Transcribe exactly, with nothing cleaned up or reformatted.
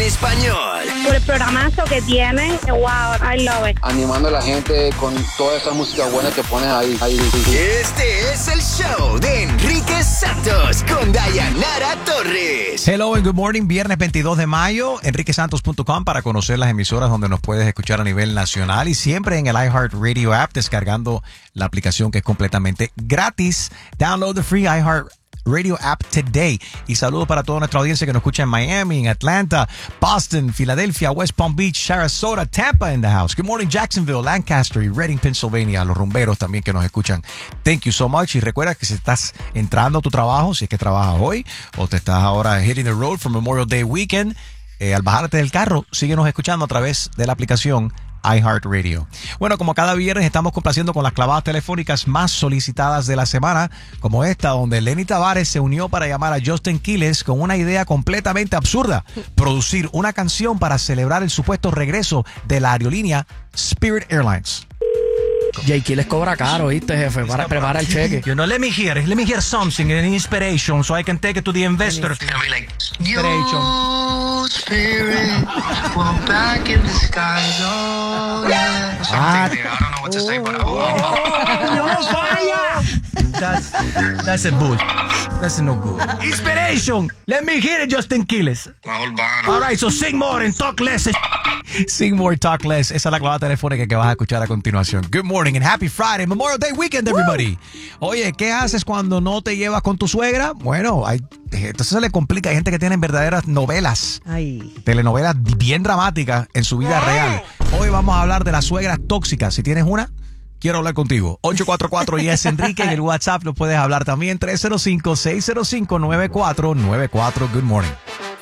español. Por el programazo que tienen, wow, I love it. Animando a la gente con toda esa música buena que pones ahí. ahí. Este es el show de Enrique Santos con Dayanara Torres. Hello and good morning, viernes veintidós de mayo, enrique santos punto com para conocer las emisoras donde nos puedes escuchar a nivel nacional y siempre en el iHeartRadio app descargando la aplicación que es completamente gratis. Download the free iHeartRadio app today. Y saludos para toda nuestra audiencia que nos escucha en Miami, en Atlanta, Boston, Filadelfia, West Palm Beach, Sarasota, Tampa in the house. Good morning, Jacksonville, Lancaster y Reading, Pennsylvania. Los rumberos también que nos escuchan. Thank you so much. Y recuerda que si estás entrando a tu trabajo, si es que trabajas hoy o te estás ahora hitting the road for Memorial Day weekend, eh, al bajarte del carro, síguenos escuchando a través de la aplicación iHeartRadio. Bueno, como cada viernes estamos complaciendo con las clavadas telefónicas más solicitadas de la semana, como esta, donde Lenny Tavares se unió para llamar a Justin Quiles con una idea completamente absurda: producir una canción para celebrar el supuesto regreso de la aerolínea Spirit Airlines. Jake les cobra caro, ¿viste, jefe? Para, prepara el cheque. You know, let me hear, let me hear something, an inspiration, so I can take it to the investor. It'll be like, Inspiration. yo, spirit, we're back in the skies, oh yeah. Something there, I don't know what to say, but oh. No, fire! That's, that's a bull. That's no good. Inspiration! Let me hear it, Justin Quiles. La whole band. All right, so sing more and talk less. Sing more, talk less. Esa es la clavada telefónica que vas a escuchar a continuación. Good morning and happy Friday, Memorial Day weekend, everybody. Oye, ¿qué haces cuando no te llevas con tu suegra? Bueno, hay, entonces se le complica. Hay gente que tiene verdaderas novelas, Ay. telenovelas bien dramáticas en su vida real. Hoy vamos a hablar de las suegras tóxicas. Si tienes una, quiero hablar contigo. ocho cuatro cuatro y es Enrique. En el WhatsApp lo puedes hablar también. tres cero cinco, seis cero cinco, nueve cuatro nueve cuatro. Good morning.